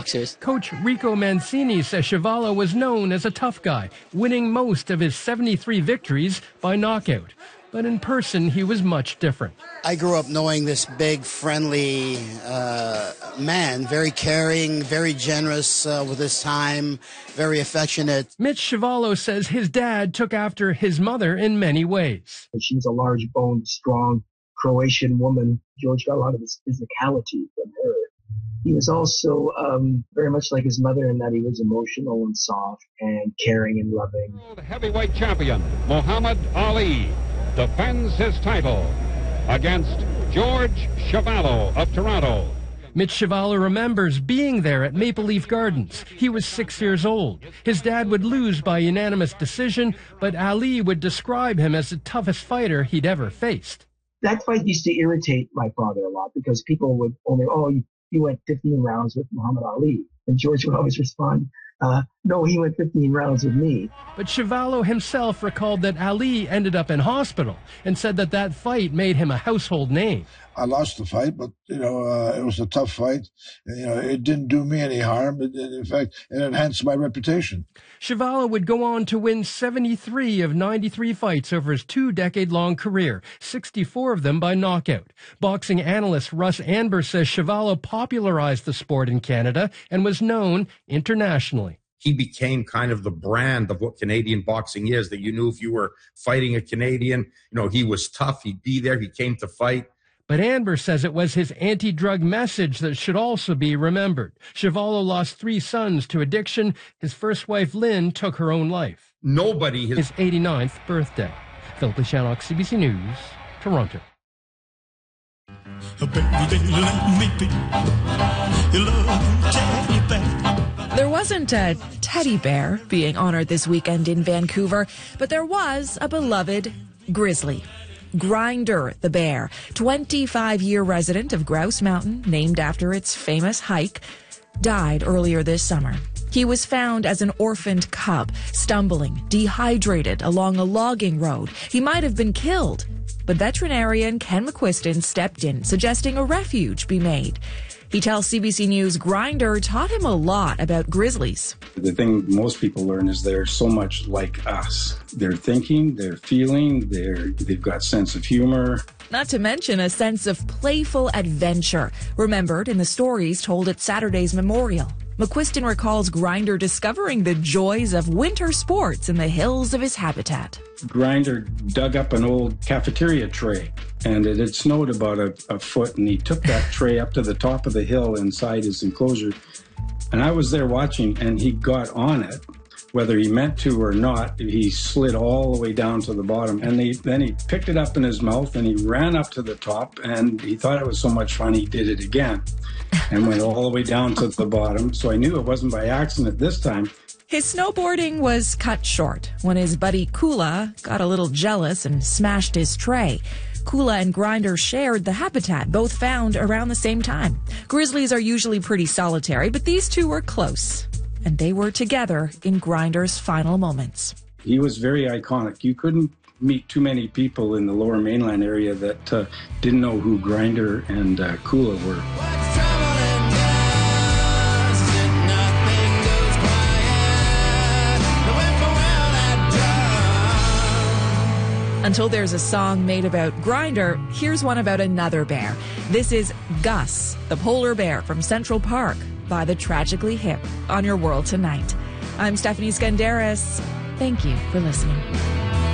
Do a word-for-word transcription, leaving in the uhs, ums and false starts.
boxers. Coach Rico Mancini says Chuvalo was known as a tough guy, winning most of his seventy-three victories by knockout. But in person, he was much different. I grew up knowing this big, friendly uh, man, very caring, very generous uh, with his time, very affectionate. Mitch Chuvalo says his dad took after his mother in many ways. She was a large-boned, strong Croatian woman. George got a lot of his physicality from her. He was also um, very much like his mother in that he was emotional and soft and caring and loving. World heavyweight champion Muhammad Ali defends his title against George Chuvalo of Toronto. Mitch Chuvalo remembers being there at Maple Leaf Gardens. He was six years old. His dad would lose by unanimous decision, but Ali would describe him as the toughest fighter he'd ever faced. That fight used to irritate my father a lot because people would only, oh, you, you went fifteen rounds with Muhammad Ali. And George would always respond, uh, no, he went fifteen rounds with me. But Chuvalo himself recalled that Ali ended up in hospital and said that that fight made him a household name. I lost the fight, but, you know, uh, it was a tough fight. You know, it didn't do me any harm. It, it, in fact, it enhanced my reputation. Chuvalo would go on to win seventy-three of ninety-three fights over his two-decade-long career, sixty-four of them by knockout. Boxing analyst Russ Anber says Chuvalo popularized the sport in Canada and was known internationally. He became kind of the brand of what Canadian boxing is, that you knew if you were fighting a Canadian, you know, he was tough, he'd be there, he came to fight. But Anber says it was his anti-drug message that should also be remembered. Chuvalo lost three sons to addiction. His first wife, Lynn, took her own life. Nobody has... His eighty-ninth birthday. Philip Shannock, C B C News, Toronto. There wasn't a teddy bear being honored this weekend in Vancouver, but there was a beloved grizzly. Grinder the bear, twenty-five-year resident of Grouse Mountain, named after its famous hike, died earlier this summer. He was found as an orphaned cub, stumbling, dehydrated along a logging road. He might have been killed, but veterinarian Ken McQuiston stepped in, suggesting a refuge be made. He tells C B C News Grinder taught him a lot about grizzlies. The thing most people learn is they're so much like us. They're thinking, they're feeling, they're, they've got sense of humor. Not to mention a sense of playful adventure, remembered in the stories told at Saturday's memorial. McQuiston recalls Grinder discovering the joys of winter sports in the hills of his habitat. Grinder dug up an old cafeteria tray, and it had snowed about a, a foot, and he took that tray up to the top of the hill inside his enclosure. And I was there watching, and he got on it. Whether he meant to or not, he slid all the way down to the bottom. And he, then he picked it up in his mouth, and he ran up to the top, and he thought it was so much fun, he did it again and went all the way down to the bottom. So I knew it wasn't by accident this time. His snowboarding was cut short when his buddy Kula got a little jealous and smashed his tray. Kula and Grinder shared the habitat, both found around the same time. Grizzlies are usually pretty solitary, but these two were close, and they were together in Grinder's final moments. He was very iconic. You couldn't meet too many people in the Lower Mainland area that uh, didn't know who Grinder and uh, Kula were. Until there's a song made about Grinder, here's one about another bear. This is Gus, the polar bear from Central Park, by the Tragically Hip on Your World Tonight. I'm Stephanie Skandaris. Thank you for listening.